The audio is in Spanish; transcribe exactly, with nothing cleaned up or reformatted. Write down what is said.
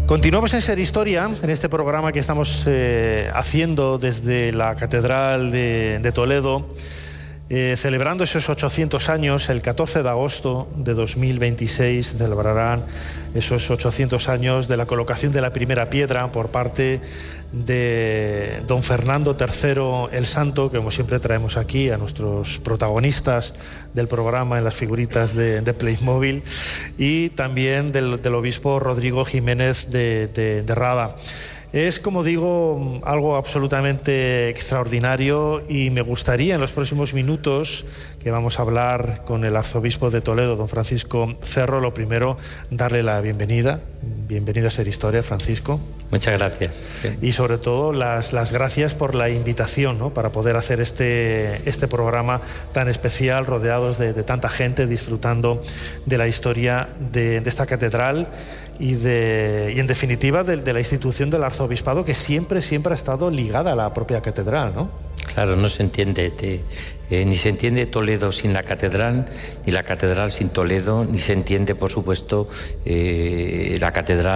Continuamos en Ser Historia, en este programa que estamos eh, haciendo desde la Catedral de, de Toledo, eh, celebrando esos ochocientos años. El catorce de agosto de dos mil veintiséis se celebrarán esos ochocientos años de la colocación de la primera piedra por parte de don Fernando tercero el Santo, que como siempre traemos aquí a nuestros protagonistas del programa en las figuritas de, de Playmobil, y también del, del obispo Rodrigo Jiménez de, de, de Rada. Es, como digo, algo absolutamente extraordinario, y me gustaría en los próximos minutos que vamos a hablar con el arzobispo de Toledo, don Francisco Cerro, lo primero, darle la bienvenida. Bienvenido a Ser Historia, Francisco. Muchas gracias. Y sobre todo las, las gracias por la invitación, ¿no?, para poder hacer este, este programa tan especial, rodeados de, de tanta gente, disfrutando de la historia de, de esta catedral y, de, y en definitiva de, de la institución del arzobispado, que siempre, siempre ha estado ligada a la propia catedral, ¿no? Claro, no se entiende, te, eh, ni se entiende Toledo sin la catedral, ni la catedral sin Toledo, ni se entiende, por supuesto, eh, la catedral